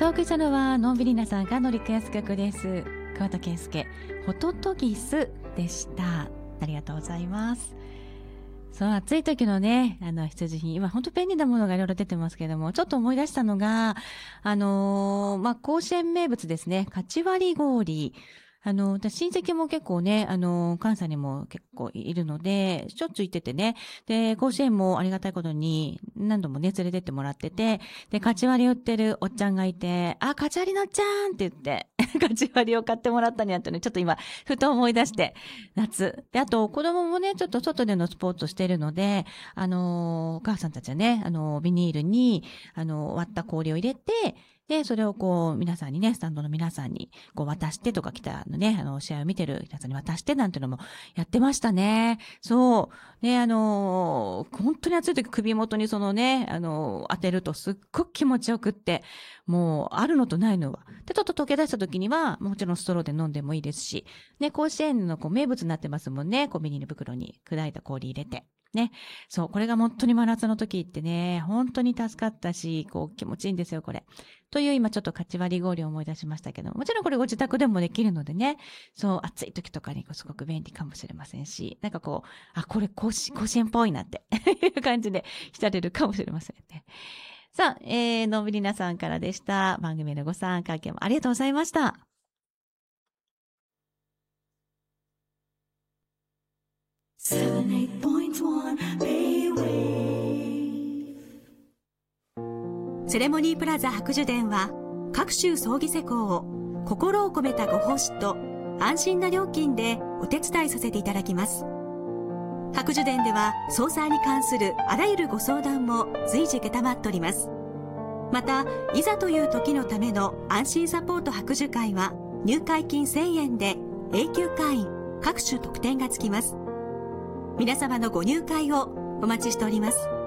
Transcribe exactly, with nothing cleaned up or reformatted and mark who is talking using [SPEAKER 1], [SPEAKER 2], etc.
[SPEAKER 1] さあお送りしたのはのんびりなさんからのリクエスト曲です。桑田佳祐、ホトトギスでした。ありがとうございます。そう、暑い時のね、あの必需品、今本当便利なものがいろいろ出てますけども、ちょっと思い出したのが、あのー、まあ、甲子園名物ですね、かち割り氷。あの、私親戚も結構ね、あの、関西にも結構いるので、しょっちゅう行っててね。で、甲子園もありがたいことに何度もね、連れてってもらってて、で、かち割り売ってるおっちゃんがいて、あ、かち割りのっちゃんって言って、かち割りを買ってもらったにあってね、ちょっと今、ふと思い出して、夏。で、あと、子供もね、ちょっと外でのスポーツしてるので、あの、お母さんたちはね、あの、ビニールに、あの、割った氷を入れて、で、それをこう、皆さんにね、スタンドの皆さんに、こう、渡してとか来たのね、あの、試合を見てる皆さんに渡してなんていうのもやってましたね。そう。ね、あのー、本当に暑い時首元にそのね、あのー、当てるとすっごく気持ちよくって、もう、あるのとないのは。で、ちょっと溶け出した時には、もちろんストローで飲んでもいいですし、ね、甲子園のこう名物になってますもんね、こう、ビニール袋に砕いた氷入れて。ね。そう、これが本当に真夏の時ってね、本当に助かったし、こう気持ちいいんですよ、これ。という今ちょっとかち割り氷を思い出しましたけども、もちろんこれご自宅でもできるのでね、そう、暑い時とかにすごく便利かもしれませんし、なんかこう、あ、これ甲子甲子園っぽいなっていう感じで浸れるかもしれませんね。さあ、えー、のんびりなさんからでした。番組のご参加もありがとうございました。セレ
[SPEAKER 2] モニープラザ白樹殿は各種葬儀施工を心を込めたご奉仕と安心な料金でお手伝いさせていただきます。白樹殿では葬祭に関するあらゆるご相談も随時承っております。また、いざという時のための安心サポート白樹会は入会金せんえんで永久会員各種特典がつきます。皆様のご入会をお待ちしております。